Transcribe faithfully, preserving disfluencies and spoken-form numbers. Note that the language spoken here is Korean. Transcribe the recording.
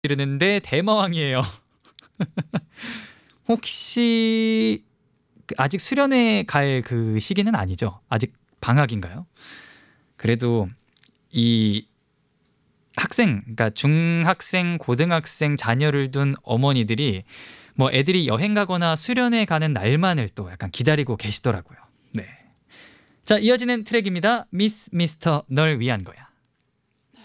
이르는데 대마왕이에요. 혹시 그 아직 수련회 갈 그 시기는 아니죠? 아직 방학인가요? 그래도 이 학생, 그러니까 중학생, 고등학생 자녀를 둔 어머니들이 뭐 애들이 여행 가거나 수련회 가는 날만을 또 약간 기다리고 계시더라고요. 네. 자, 이어지는 트랙입니다. 미스 미스터 널 위한 거야.